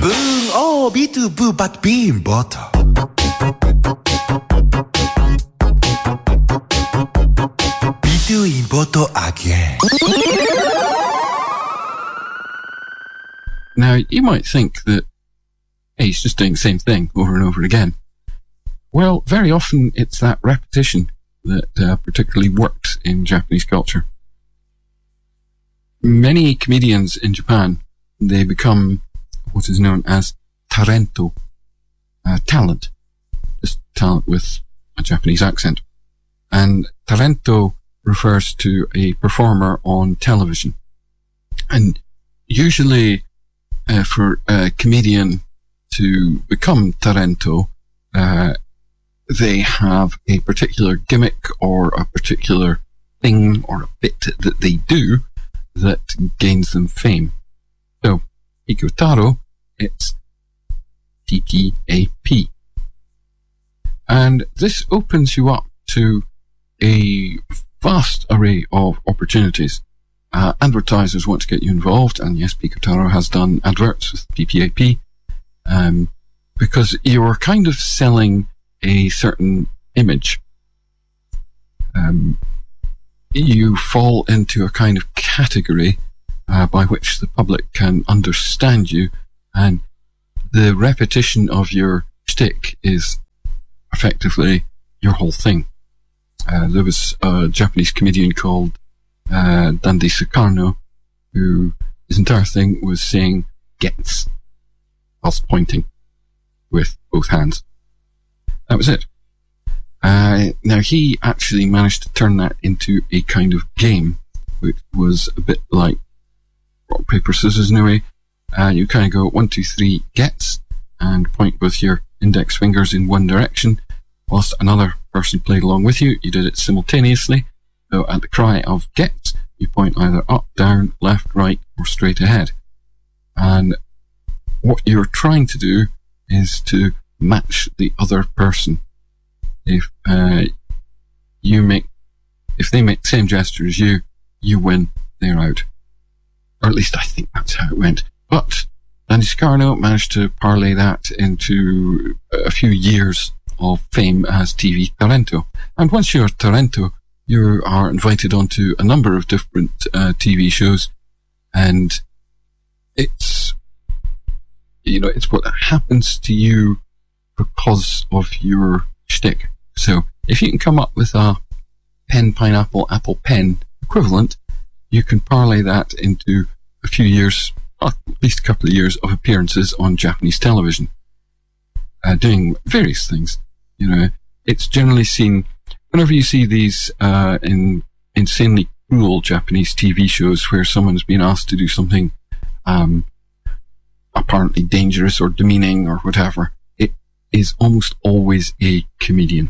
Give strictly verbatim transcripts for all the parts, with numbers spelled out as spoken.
Boom, oh, me too, boo, but bean butter. Me too in butter again. Now, you might think that, hey, he's just doing the same thing over and over again. Well, very often it's that repetition that uh, particularly works in Japanese culture. Many comedians in Japan, they become what is known as tarento, uh, talent, just talent with a Japanese accent. And tarento refers to a performer on television. And usually, uh, for a comedian to become tarento, uh, they have a particular gimmick or a particular thing or a bit that they do that gains them fame. So, Pikutaro, it's T P A P. And this opens you up to a vast array of opportunities. Uh, advertisers want to get you involved, and yes, Pikutaro has done adverts with P P A P, um, because you're kind of selling a certain image. Um, you fall into a kind of category uh, by which the public can understand you, and the repetition of your shtick is effectively your whole thing. Uh, there was a Japanese comedian called uh, Dandy Sukarno, who his entire thing was saying "gets" whilst pointing with both hands. That was it. Uh, now, he actually managed to turn that into a kind of game, which was a bit like rock, paper, scissors in a way. Uh, you kind of go one, two, three, gets, and point with your index fingers in one direction, whilst another person played along with you. You did it simultaneously. So at the cry of get, you point either up, down, left, right, or straight ahead. And what you're trying to do is to match the other person. If uh, you make, if they make the same gesture as you, you win, they're out. Or at least I think that's how it went. But Dandy Sukarno managed to parlay that into a few years of fame as T V Tarento. And once you're Tarento, you are invited onto a number of different uh, T V shows, and it's, you know, it's what happens to you because of your shtick. So if you can come up with a pen, pineapple, apple, pen equivalent, you can parlay that into a few years, or at least a couple of years of appearances on Japanese television, uh, doing various things. You know, it's generally seen, whenever you see these uh, in insanely cruel Japanese T V shows where someone's been asked to do something um, apparently dangerous or demeaning or whatever, it is almost always a comedian.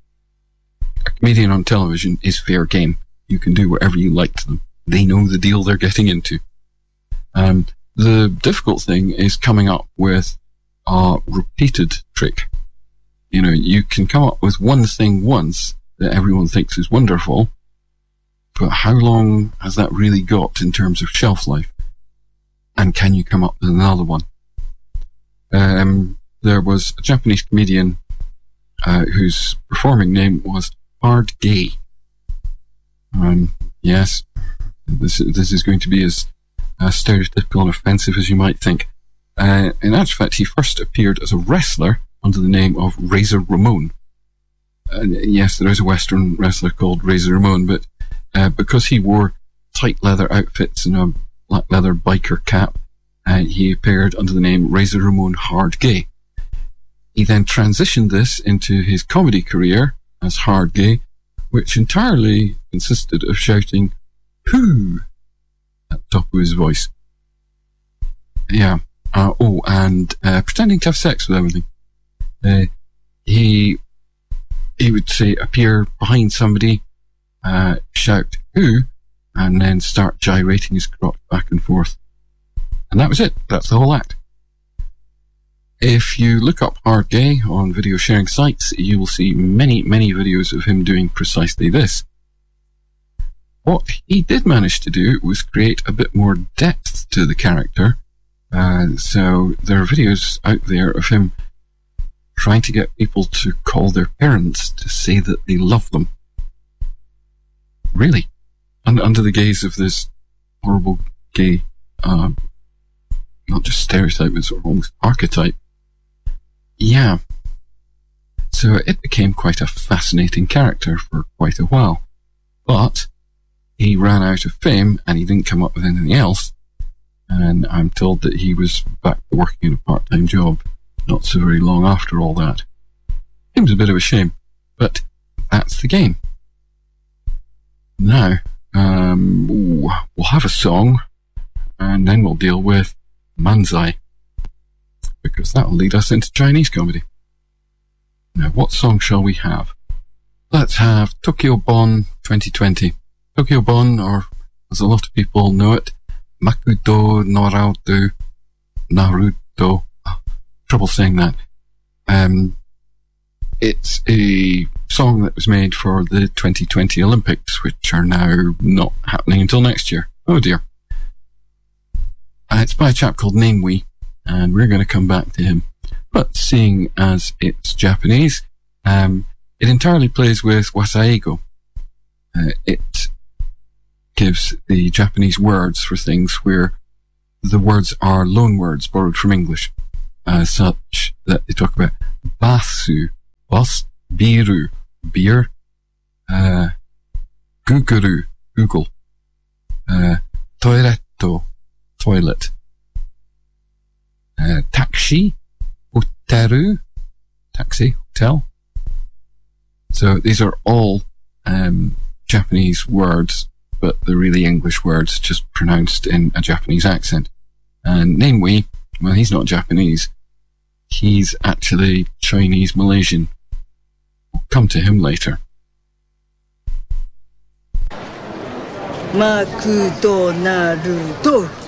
A comedian on television is fair game. You can do whatever you like to them. They know the deal they're getting into. Um, the difficult thing is coming up with a repeated trick. You know, you can come up with one thing once that everyone thinks is wonderful, but how long has that really got in terms of shelf life? And can you come up with another one? Um, there was a Japanese comedian uh, whose performing name was Hard Gay. Um, yes, this this is going to be as uh, stereotypical and offensive as you might think. Uh, in actual fact, he first appeared as a wrestler under the name of Razor Ramon. Uh, yes, there is a Western wrestler called Razor Ramon, but uh, because he wore tight leather outfits and a black leather biker cap, uh, he appeared under the name Razor Ramon Hard Gay. He then transitioned this into his comedy career as Hard Gay, which entirely consisted of shouting "Pooh" at the top of his voice. Yeah. Uh, oh, and uh, pretending to have sex with everything. Uh, he he would say, appear behind somebody, uh, shout "Who," and then start gyrating his crotch back and forth. And that was it. That's the whole act. If you look up Hard Gay on video sharing sites, you will see many, many videos of him doing precisely this. What he did manage to do was create a bit more depth to the character Uh, so there are videos out there of him trying to get people to call their parents to say that they love them. Really? Un- under the gaze of this horrible gay, uh, not just stereotype, but sort of almost archetype. Yeah. So it became quite a fascinating character for quite a while. But he ran out of fame and he didn't come up with anything else. And I'm told that he was back to working in a part-time job not so very long after all that. Seems a bit of a shame, but that's the game. Now, um, ooh, we'll have a song, and then we'll deal with Manzai, because that'll lead us into Chinese comedy. Now, what song shall we have? Let's have Tokyo Bon twenty twenty. Tokyo Bon, or as a lot of people know it, Makuto Norato Naruto. Oh, trouble saying that. Um, it's a song that was made for the twenty twenty Olympics, which are now not happening until next year. Oh dear. Uh, it's by a chap called Namewee, and we're going to come back to him. But seeing as it's Japanese, um, it entirely plays with Wasaigo. Uh, it gives the Japanese words for things where the words are loan words borrowed from English, uh, such that they talk about basu, bus, biru, beer, uh, guguru, Google, uh, toiletto, toilet, uh, taxi, hoteru, taxi, hotel. So these are all um, Japanese words, but they're really English words, just pronounced in a Japanese accent. And Namewee, well, he's not Japanese. He's actually Chinese Malaysian. We'll come to him later. Makuto Naruto.